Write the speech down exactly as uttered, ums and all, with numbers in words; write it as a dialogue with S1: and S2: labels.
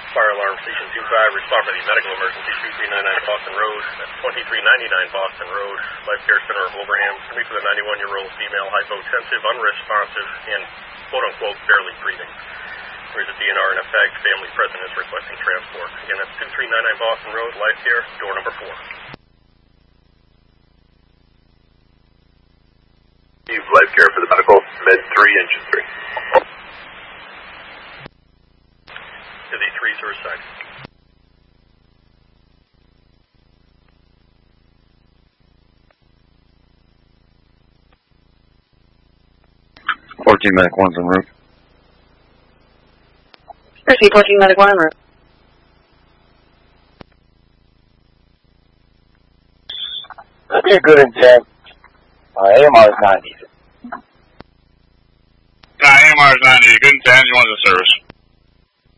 S1: Fire alarm station two five, respond for the medical emergency, two three nine nine Boston Road. That's twenty-three ninety-nine Boston Road. Life Care Center of Wilbraham. Somebody for the ninety-one-year-old female, hypotensive, unresponsive, and quote-unquote barely breathing. There's a D N R in effect. Family present is requesting transport. Again, that's two three nine nine Boston Road, Life Care, door number four.
S2: Life Care for the medical, med three, engine three.
S1: To the three zero side.
S3: fourteen medic one's en route.
S4: Proceed, fourteen medic one en route.
S5: Okay, good intent. Uh, A M R is ninety.
S6: Uh, A M R is ninety, good intent, you want the service.